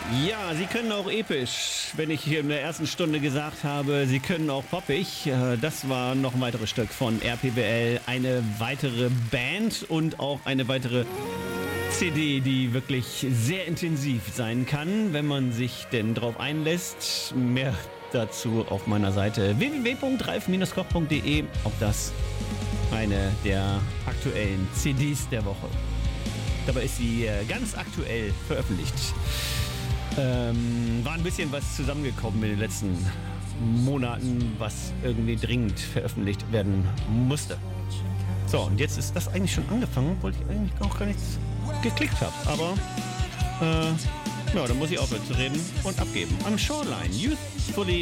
Ja, sie können auch episch. Wenn ich hier in der ersten Stunde gesagt habe, sie können auch poppig. Das war noch ein weiteres Stück von RPBL. Eine weitere Band und auch eine weitere CD, die wirklich sehr intensiv sein kann, wenn man sich denn drauf einlässt. Mehr dazu auf meiner Seite www.ralf-koch.de. Auch das eine der aktuellen CDs der Woche. Dabei ist sie ganz aktuell veröffentlicht. War ein bisschen was zusammengekommen in den letzten Monaten, was irgendwie dringend veröffentlicht werden musste. So, und jetzt ist das eigentlich schon angefangen, obwohl ich eigentlich auch gar nichts geklickt habe. Aber, ja, dann muss ich aufhören zu reden und abgeben. Am Shoreline, Youthfully